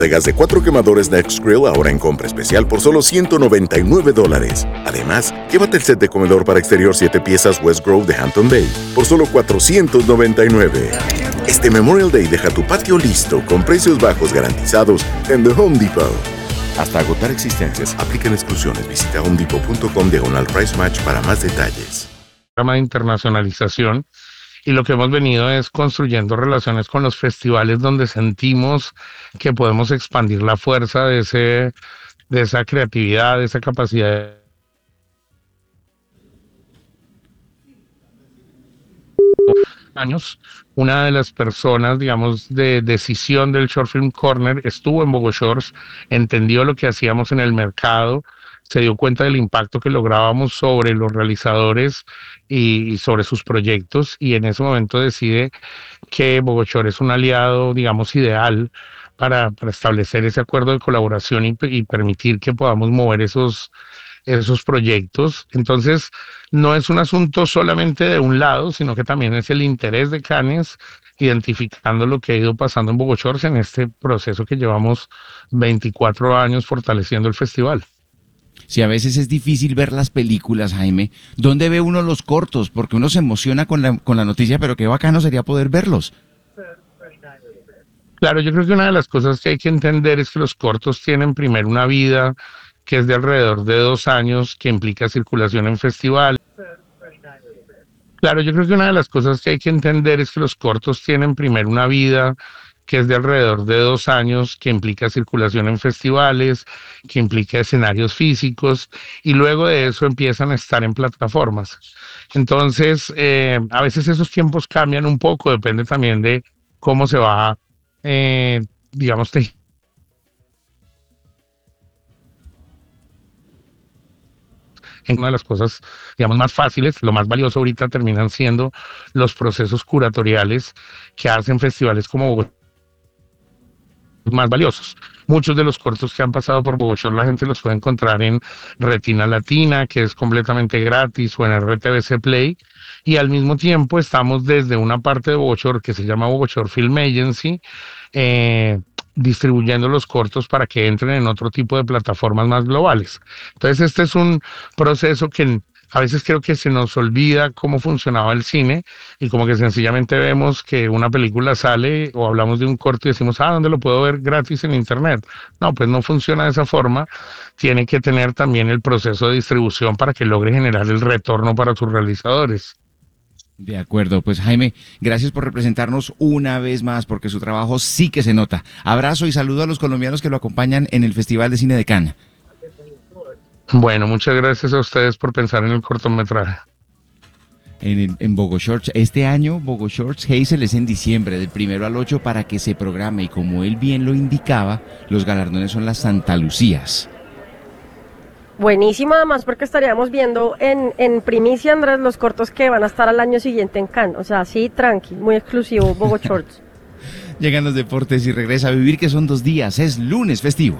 Gas de 4 quemadores Next Grill ahora en compra especial por solo $199. Además, llévate el set de comedor para exterior 7 piezas West Grove de Hampton Bay por solo $499. Este Memorial Day deja tu patio listo con precios bajos garantizados en The Home Depot. Hasta agotar existencias, aplican exclusiones. Visita homedepot.com/price match para más detalles. De internacionalización. Y lo que hemos venido es construyendo relaciones con los festivales donde sentimos que podemos expandir la fuerza de esa creatividad, de esa capacidad. Años, una de las personas, digamos, de decisión del Short Film Corner estuvo en Bogo Shorts, entendió lo que hacíamos en el mercado, se dio cuenta del impacto que lográbamos sobre los realizadores y sobre sus proyectos, y en ese momento decide que Bogo Shorts es un aliado, digamos, ideal para establecer ese acuerdo de colaboración y permitir que podamos mover esos proyectos. Entonces, no es un asunto solamente de un lado, sino que también es el interés de Cannes, identificando lo que ha ido pasando en Bogo Shorts en este proceso que llevamos 24 años fortaleciendo el festival. Si a veces es difícil ver las películas, Jaime, ¿dónde ve uno los cortos? Porque uno se emociona con la noticia, pero qué bacano sería poder verlos. Claro, yo creo que una de las cosas que hay que entender es que los cortos tienen primero una vida que es de alrededor de 2 años, que implica circulación en festivales. Claro, yo creo que una de las cosas que hay que entender es que los cortos tienen primero una vida que es de alrededor de 2 años, que implica circulación en festivales, que implica escenarios físicos, y luego de eso empiezan a estar en plataformas. Entonces, a veces esos tiempos cambian un poco, depende también de cómo se va, digamos, en una de las cosas, digamos, más fáciles, lo más valioso ahorita terminan siendo los procesos curatoriales que hacen festivales como Bogotá más valiosos. Muchos de los cortos que han pasado por Bogo Shorts la gente los puede encontrar en Retina Latina, que es completamente gratis, o en RTBC Play, y al mismo tiempo estamos desde una parte de Bogo Shorts que se llama Bogo Shorts Film Agency, distribuyendo los cortos para que entren en otro tipo de plataformas más globales. Entonces este es un proceso que a veces creo que se nos olvida cómo funcionaba el cine, y como que sencillamente vemos que una película sale o hablamos de un corto y decimos, ¿dónde lo puedo ver gratis en internet? No, pues no funciona de esa forma. Tiene que tener también el proceso de distribución para que logre generar el retorno para sus realizadores. De acuerdo, pues Jaime, gracias por representarnos una vez más, porque su trabajo sí que se nota. Abrazo y saludo a los colombianos que lo acompañan en el Festival de Cine de Cannes. Bueno, muchas gracias a ustedes por pensar en el cortometraje. En Bogo Shorts, este año Bogo Shorts Hazel es en diciembre, del 1 al 8, para que se programe, y como él bien lo indicaba, los galardones son las Santa Lucías. Buenísimo, además, porque estaríamos viendo en primicia, Andrés, los cortos que van a estar al año siguiente en Cannes. O sea, sí, tranqui, muy exclusivo, Bogo Shorts. Llegan los deportes y regresa a vivir, que son 2 días, es lunes festivo.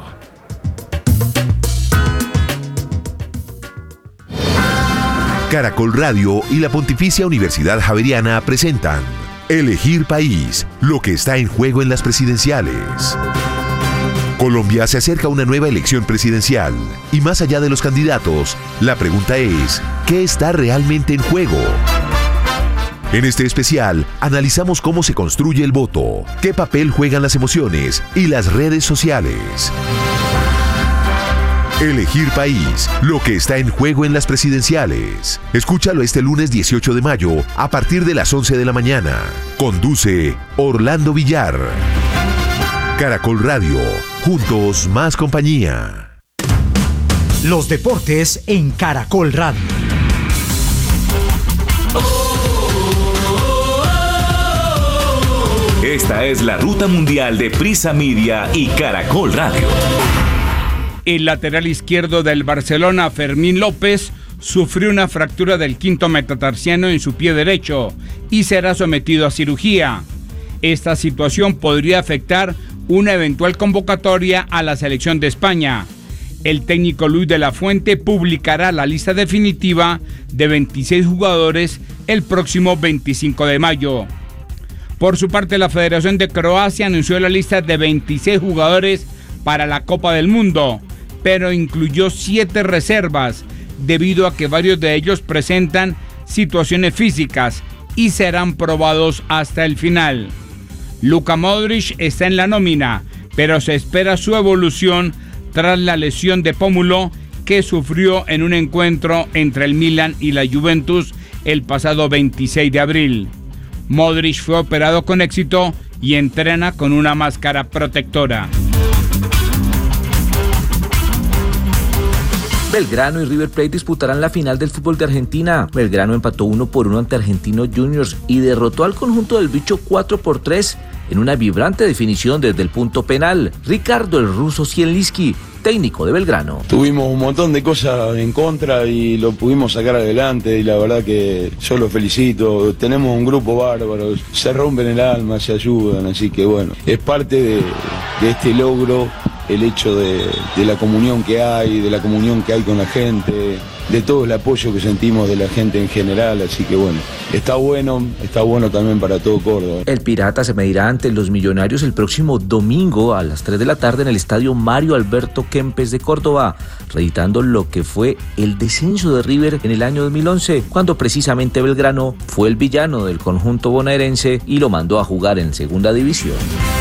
Caracol Radio y la Pontificia Universidad Javeriana presentan Elegir País, lo que está en juego en las presidenciales. Colombia se acerca a una nueva elección presidencial, y más allá de los candidatos, la pregunta es, ¿qué está realmente en juego? En este especial, analizamos cómo se construye el voto, qué papel juegan las emociones y las redes sociales. Elegir País, lo que está en juego en las presidenciales. Escúchalo este lunes 18 de mayo a partir de las 11 de la mañana. Conduce Orlando Villar. Caracol Radio, juntos más compañía. Los deportes en Caracol Radio. Esta es la ruta mundial de Prisa Media y Caracol Radio. El lateral izquierdo del Barcelona, Fermín López, sufrió una fractura del quinto metatarsiano en su pie derecho y será sometido a cirugía. Esta situación podría afectar una eventual convocatoria a la selección de España. El técnico Luis de la Fuente publicará la lista definitiva de 26 jugadores el próximo 25 de mayo. Por su parte, la Federación de Croacia anunció la lista de 26 jugadores para la Copa del Mundo, pero incluyó 7 reservas, debido a que varios de ellos presentan situaciones físicas y serán probados hasta el final. Luka Modric está en la nómina, pero se espera su evolución tras la lesión de pómulo que sufrió en un encuentro entre el Milan y la Juventus el pasado 26 de abril. Modric fue operado con éxito y entrena con una máscara protectora. Belgrano y River Plate disputarán la final del fútbol de Argentina. Belgrano empató 1-1 ante Argentinos Juniors y derrotó al conjunto del bicho 4-3 en una vibrante definición desde el punto penal. Ricardo el ruso Zielinski, técnico de Belgrano. Tuvimos un montón de cosas en contra y lo pudimos sacar adelante y la verdad que yo los felicito. Tenemos un grupo bárbaro, se rompen el alma, se ayudan, así que bueno, es parte de este logro el hecho de la comunión que hay, de la comunión que hay con la gente, de todo el apoyo que sentimos de la gente en general, así que bueno, está bueno también para todo Córdoba. El Pirata se medirá ante los Millonarios el próximo domingo a las 3 de la tarde en el estadio Mario Alberto Kempes de Córdoba, reeditando lo que fue el descenso de River en el año 2011, cuando precisamente Belgrano fue el villano del conjunto bonaerense y lo mandó a jugar en segunda división.